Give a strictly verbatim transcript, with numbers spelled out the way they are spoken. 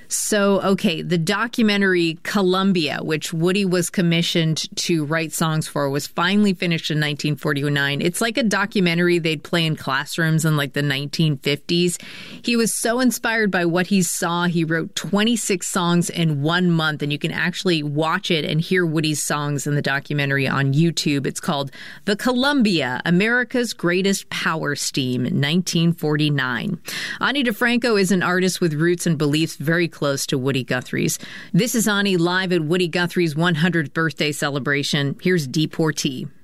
So, okay, the documentary Columbia, which Woody was commissioned to write songs for, was finally finished in nineteen forty-nine. It's like a documentary they'd play in classrooms in like the nineteen fifties. He was so inspired by what he saw, he wrote twenty-six songs in one month, and you can actually watch it and hear Woody's songs in the documentary on YouTube. It's called The Columbia, America's Greatest Power Steam, nineteen forty-nine. Ani DiFranco is an artist with roots and beliefs very close to Woody Guthrie's. This is Ani live at Woody Guthrie's one hundredth birthday celebration. Here's Deportee.